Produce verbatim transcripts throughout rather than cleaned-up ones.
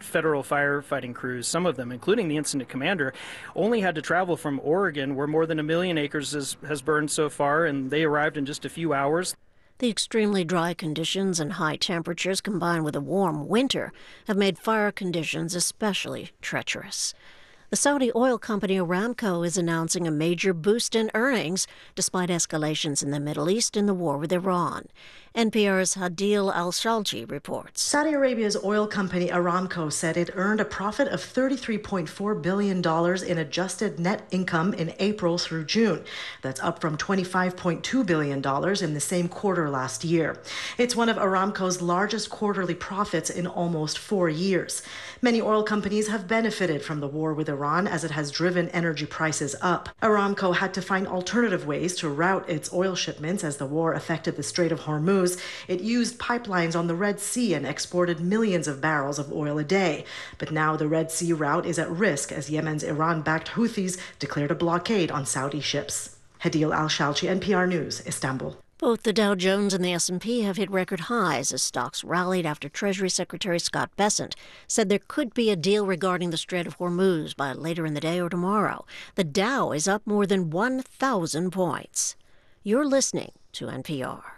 federal firefighting crews, some of them, including the incident commander, only had to travel from Oregon, where more than a million acres is, has burned so far, and they arrived in just a few hours. The extremely dry conditions and high temperatures combined with a warm winter have made fire conditions especially treacherous. The Saudi oil company Aramco is announcing a major boost in earnings despite escalations in the Middle East and the war with Iran. N P R's Hadil Al-Shalchi reports. Saudi Arabia's oil company Aramco said it earned a profit of thirty-three point four billion dollars in adjusted net income in April through June. That's up from twenty-five point two billion dollars in the same quarter last year. It's one of Aramco's largest quarterly profits in almost four years. Many oil companies have benefited from the war with Iran as it has driven energy prices up. Aramco had to find alternative ways to route its oil shipments as the war affected the Strait of Hormuz. It used pipelines on the Red Sea and exported millions of barrels of oil a day. But now the Red Sea route is at risk as Yemen's Iran-backed Houthis declared a blockade on Saudi ships. Hadil Al-Shalchi, N P R News, Istanbul. Both the Dow Jones and the S and P have hit record highs as stocks rallied after Treasury Secretary Scott Bessent said there could be a deal regarding the Strait of Hormuz by later in the day or tomorrow. The Dow is up more than one thousand points. You're listening to N P R.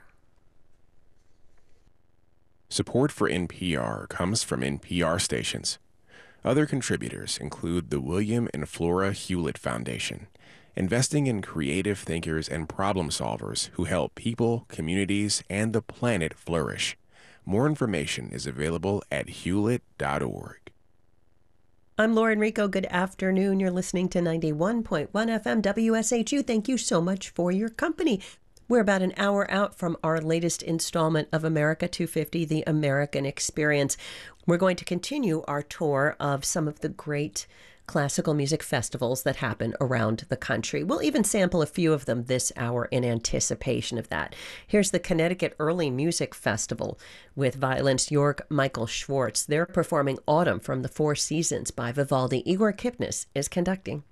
Support for N P R comes from N P R stations. Other contributors include the William and Flora Hewlett Foundation, investing in creative thinkers and problem solvers who help people, communities, and the planet flourish. More information is available at hewlett dot org. I'm Lauren Rico. Good afternoon. You're listening to ninety-one point one F M W S H U. Thank you so much for your company. We're about an hour out from our latest installment of America two fifty, The American Experience. We're going to continue our tour of some of the great classical music festivals that happen around the country. We'll even sample a few of them this hour in anticipation of that. Here's the Connecticut Early Music Festival with violinist Jörg Michael Schwartz. They're performing Autumn from the Four Seasons by Vivaldi. Igor Kipnis is conducting.